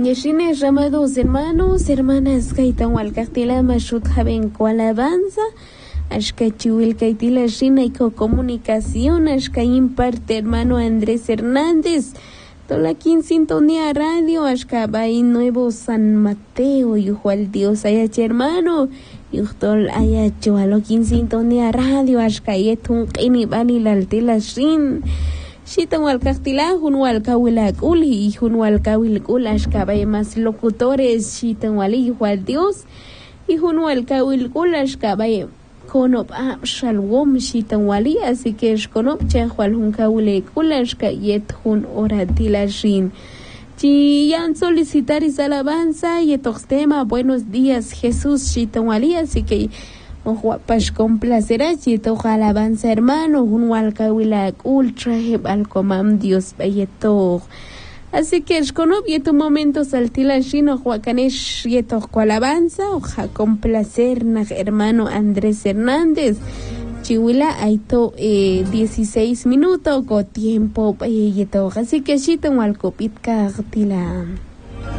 Yeshine llamados hermanos, hermanas, kaitan walkaktila mashut jaben ko alabanza, ashka chiwil kaitila shina y comunicación, ashka imparte hermano Andrés Hernández, tola quien sintonía radio, ashka bay Nuevo San Mateo, yujual Dios ayache hermano, yujtol ayacho a lo quien sintonía radio, ashka yetun kini bani laltila shin. Shitan walkaktila hun walkawilakul y hun walkawilkul ashkabay más locutores shitan wali igual Dios y hun walkawilkul ashkabay konop shalwom shitan wali así que shkonop chehwal hun kawilekul ashkayet hun oratila shin chi yan solicitar is alabanza y tema buenos días Jesús shitan wali así que Pash complacerá si toja alabanza hermano un walkawilak ultra al comam Dios bayeto así que es con objeto momento saltila chino huacanesh yeto alabanza oja complacer na hermano Andrés Hernández chihuila aito 16 minutos go tiempo bayeto así que chito walcopit cartila